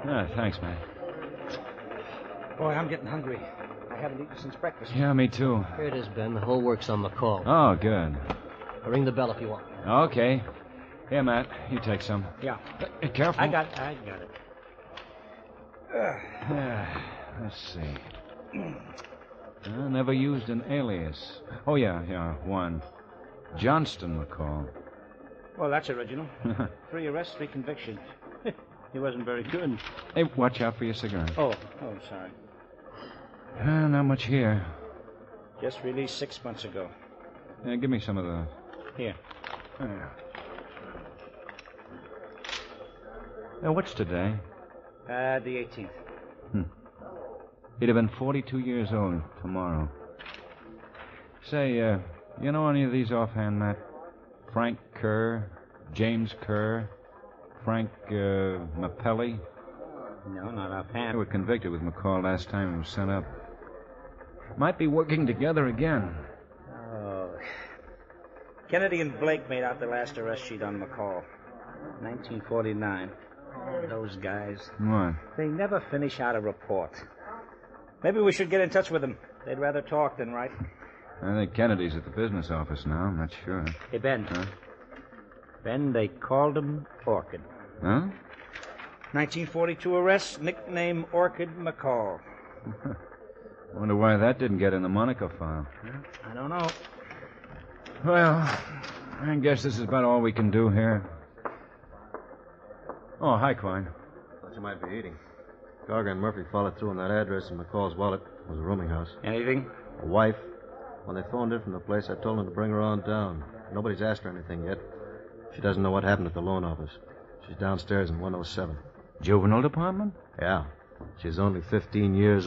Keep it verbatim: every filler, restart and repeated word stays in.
Ah, thanks, man. Boy, I'm getting hungry. I haven't eaten since breakfast. Yeah, me too. Here it is, Ben. The whole works on McCall. Oh, good. I'll ring the bell if you want. Okay. Here, Matt. You take some. Yeah. Uh, careful. I got I got it. Uh, let's see. I never used an alias. Oh, yeah, yeah, one. Johnston McCall. Well, that's original. Three arrests, three convictions. He wasn't very good. Hey, watch out for your cigar. Oh, oh, sorry. Uh, not much here. Just released six months ago. Uh, give me some of those. Here. Uh, uh, what's today? Uh, the eighteenth. Hmm. He'd have been forty-two years old tomorrow. Say, uh, you know any of these offhand, Matt? Frank Kerr, James Kerr, Frank uh, Mappelli? No, not They offhand. were convicted with McCall last time he was sent up. Might be working together again. Oh. Kennedy and Blake made out the last arrest sheet on McCall. nineteen forty-nine. Oh, those guys. What? They never finish out a report. Maybe we should get in touch with them. They'd rather talk than write. I think Kennedy's at the business office now. I'm not sure. Hey, Ben. Huh? Ben, they called him Orchid. Huh? nineteen forty-two arrest, nickname Orchid McCall. Wonder why that didn't get in the Monaco file. I don't know. Well, I guess this is about all we can do here. Oh, hi, Quine. Thought you might be eating. Garger and Murphy followed through on that address in McCall's wallet. It was a rooming house. Anything? A wife. When they phoned in from the place, I told them to bring her on down. Nobody's asked her anything yet. She doesn't know what happened at the loan office. She's downstairs in one oh seven. Juvenile department? Yeah. She's only fifteen years